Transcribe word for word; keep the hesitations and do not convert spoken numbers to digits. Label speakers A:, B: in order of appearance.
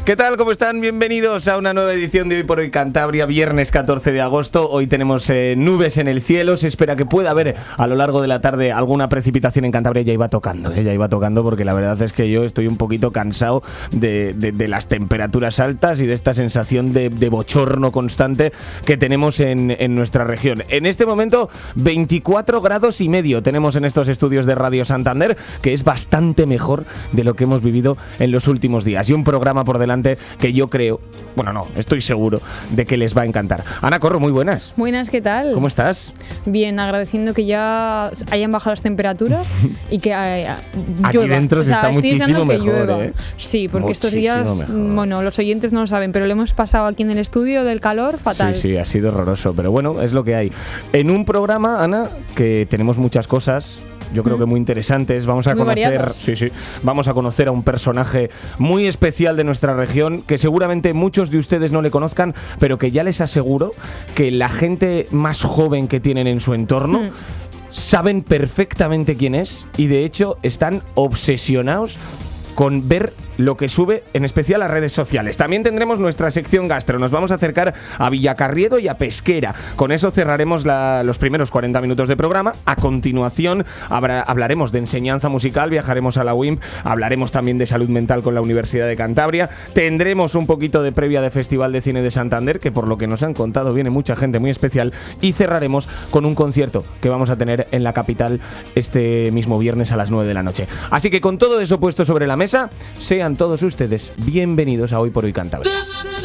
A: ¿Qué tal? ¿Cómo están? Bienvenidos a una nueva edición de Hoy por Hoy Cantabria, viernes catorce de agosto. Hoy tenemos eh, nubes en el cielo. Se espera que pueda haber a lo largo de la tarde alguna precipitación en Cantabria. Ya iba tocando, ¿eh? ya iba tocando porque la verdad es que yo estoy un poquito cansado de, de, de las temperaturas altas y de esta sensación de, de bochorno constante que tenemos en, en nuestra región. En este momento, veinticuatro grados y medio tenemos en estos estudios de Radio Santander, que es bastante mejor de lo que hemos vivido en los últimos días. Y un programa por delante que yo creo, bueno no, estoy seguro de que les va a encantar. Ana Corro, muy buenas.
B: Buenas, ¿qué tal?
A: ¿Cómo estás?
B: Bien, agradeciendo que ya hayan bajado las temperaturas y que eh,
A: aquí
B: llueva.
A: dentro se
B: o sea,
A: está muchísimo mejor, ¿eh?
B: Sí, porque
A: muchísimo
B: estos días,
A: mejor.
B: Bueno, los oyentes no lo saben, pero lo hemos pasado aquí en el estudio del calor fatal.
A: Sí, sí, ha sido horroroso, pero bueno, es lo que hay. En un programa, Ana, que tenemos muchas cosas, yo creo que muy interesantes. Vamos a
B: muy
A: conocer,
B: variados.
A: sí, sí, vamos a conocer a un personaje muy especial de nuestra región, que seguramente muchos de ustedes no le conozcan, pero que ya les aseguro que la gente más joven que tienen en su entorno mm. saben perfectamente quién es y de hecho están obsesionados con ver lo que sube, en especial a redes sociales. También tendremos nuestra sección gastro. Nos vamos a acercar a Villacarriedo y a Pesquera. Con eso cerraremos la, los primeros cuarenta minutos de programa. A continuación habrá, hablaremos de enseñanza musical, viajaremos a la U I M P, hablaremos también de salud mental con la Universidad de Cantabria. Tendremos un poquito de previa de Festival de Cine de Santander, que por lo que nos han contado viene mucha gente muy especial. Y cerraremos con un concierto que vamos a tener en la capital este mismo viernes a las nueve de la noche. Así que con todo eso puesto sobre la mesa, sean todos ustedes bienvenidos a Hoy por Hoy Cantabria.